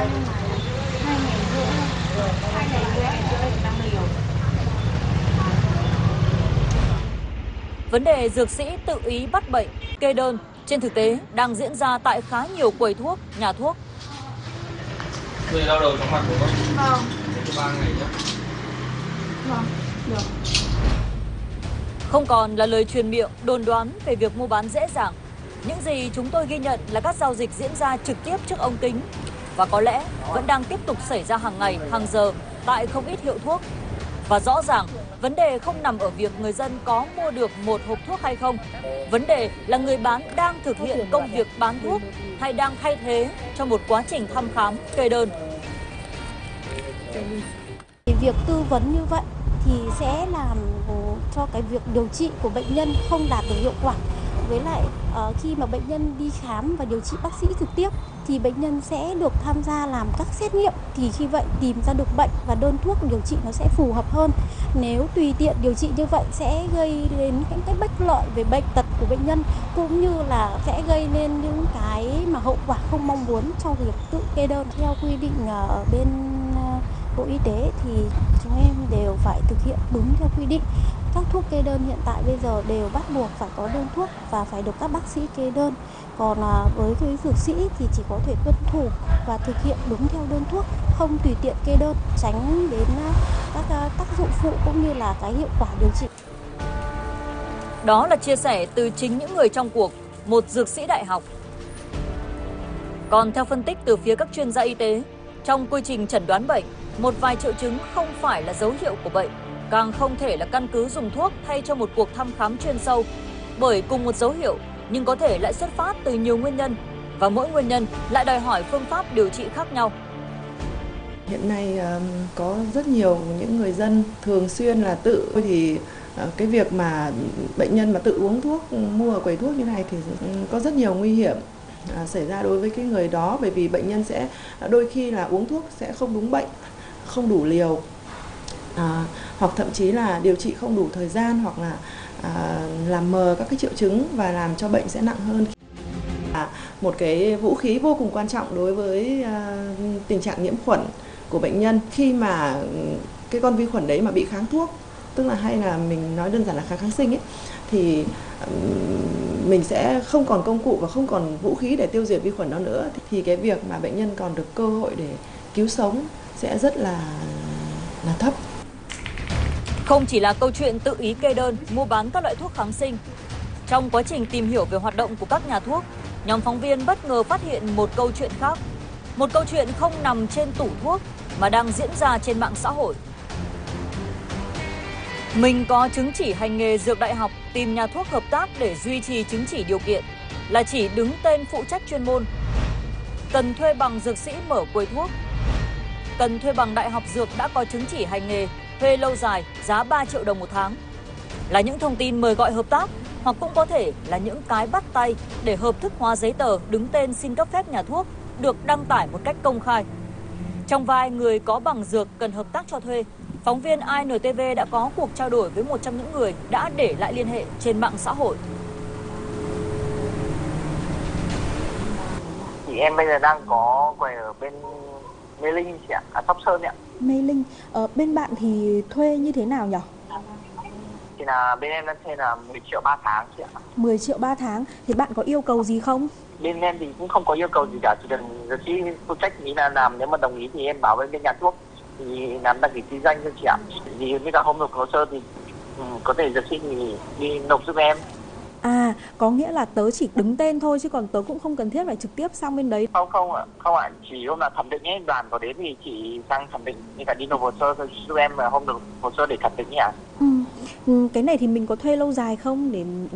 2 ngày rưỡi thôi. 2 ngày rưỡi em chữa được 5 liều. Vấn đề dược sĩ tự ý bắt bệnh, kê đơn trên thực tế đang diễn ra tại khá nhiều quầy thuốc, nhà thuốc. Người đau đầu chóng mặt đúng không? Vâng. Cho 3 ngày nhé. Vâng, được. Không còn là lời truyền miệng, đồn đoán về việc mua bán dễ dàng. Những gì chúng tôi ghi nhận là các giao dịch diễn ra trực tiếp trước ống kính và có lẽ vẫn đang tiếp tục xảy ra hàng ngày, hàng giờ tại không ít hiệu thuốc. Và rõ ràng, vấn đề không nằm ở việc người dân có mua được một hộp thuốc hay không. Vấn đề là người bán đang thực hiện công việc bán thuốc hay đang thay thế cho một quá trình thăm khám, kê đơn. Việc tư vấn như vậy thì sẽ làm cho cái việc điều trị của bệnh nhân không đạt được hiệu quả. Với lại khi mà bệnh nhân đi khám và điều trị bác sĩ trực tiếp thì bệnh nhân sẽ được tham gia làm các xét nghiệm, thì khi vậy tìm ra được bệnh và đơn thuốc điều trị nó sẽ phù hợp hơn. Nếu tùy tiện điều trị như vậy sẽ gây đến những cái bất lợi về bệnh tật của bệnh nhân, cũng như là sẽ gây nên những cái mà hậu quả không mong muốn trong việc tự kê đơn. Theo quy định ở bên Bộ Y tế thì chúng em đều phải thực hiện đúng theo quy định. Các thuốc kê đơn hiện tại bây giờ đều bắt buộc phải có đơn thuốc và phải được các bác sĩ kê đơn. Còn với cái dược sĩ thì chỉ có thể tuân thủ và thực hiện đúng theo đơn thuốc, không tùy tiện kê đơn, tránh đến các tác dụng phụ cũng như là cái hiệu quả điều trị. Đó là chia sẻ từ chính những người trong cuộc, một dược sĩ đại học. Còn theo phân tích từ phía các chuyên gia y tế, trong quy trình chẩn đoán bệnh, một vài triệu chứng không phải là dấu hiệu của bệnh, càng không thể là căn cứ dùng thuốc thay cho một cuộc thăm khám chuyên sâu. Bởi cùng một dấu hiệu nhưng có thể lại xuất phát từ nhiều nguyên nhân, và mỗi nguyên nhân lại đòi hỏi phương pháp điều trị khác nhau. Hiện nay có rất nhiều những người dân thường xuyên là tự thì cái việc mà bệnh nhân mà tự uống thuốc, mua ở quầy thuốc như này thì có rất nhiều nguy hiểm xảy ra đối với cái người đó, bởi vì bệnh nhân sẽ đôi khi là uống thuốc sẽ không đúng bệnh, không đủ liều, hoặc thậm chí là điều trị không đủ thời gian, hoặc là làm mờ các cái triệu chứng và làm cho bệnh sẽ nặng hơn. Một cái vũ khí vô cùng quan trọng đối với tình trạng nhiễm khuẩn của bệnh nhân, khi mà cái con vi khuẩn đấy mà bị kháng thuốc, tức là hay là mình nói đơn giản là kháng sinh ấy, thì mình sẽ không còn công cụ và không còn vũ khí để tiêu diệt vi khuẩn đó nữa, thì cái việc mà bệnh nhân còn được cơ hội để cứu sống sẽ rất là thấp. Không chỉ là câu chuyện tự ý kê đơn, mua bán các loại thuốc kháng sinh. Trong quá trình tìm hiểu về hoạt động của các nhà thuốc, nhóm phóng viên bất ngờ phát hiện một câu chuyện khác. Một câu chuyện không nằm trên tủ thuốc mà đang diễn ra trên mạng xã hội. Mình có chứng chỉ hành nghề dược đại học, tìm nhà thuốc hợp tác để duy trì chứng chỉ điều kiện là chỉ đứng tên phụ trách chuyên môn. Cần thuê bằng dược sĩ mở quầy thuốc. Cần thuê bằng đại học dược đã có chứng chỉ hành nghề, thuê lâu dài, giá 3 triệu đồng một tháng. Là những thông tin mời gọi hợp tác, hoặc cũng có thể là những cái bắt tay để hợp thức hóa giấy tờ đứng tên xin cấp phép nhà thuốc được đăng tải một cách công khai. Trong vai người có bằng dược cần hợp tác cho thuê, phóng viên INTV đã có cuộc trao đổi với một trong những người đã để lại liên hệ trên mạng xã hội. Thì em bây giờ đang có quầy ở bên Mê Linh chị ạ, Sóc Sơn ạ. Mê Linh, bên bạn thì thuê như thế nào nhỉ? Thì là bên em đang thuê là 10 triệu 3 tháng chị ạ. 10 triệu 3 tháng, thì bạn có yêu cầu gì không? Bên em thì cũng không có yêu cầu gì cả, chỉ cần dược sĩ phụ trách nghĩ là làm, nếu mà đồng ý thì em báo với bên nhà thuốc thì làm đăng ký kinh doanh cho chị ạ. Thì với cả hôm nộp hồ sơ thì có thể dược sĩ thì đi nộp giúp em. À, có nghĩa là tớ chỉ đứng tên thôi chứ còn tớ cũng không cần thiết phải trực tiếp sang bên đấy. Không ạ, chỉ hôm nào thẩm định ấy, đoàn có đến thì chỉ sang thẩm định, như cả đi nộp hồ sơ giúp em, mà hôm nộp hồ sơ để thẩm định nhỉ ạ. Cái này thì mình có thuê lâu dài không để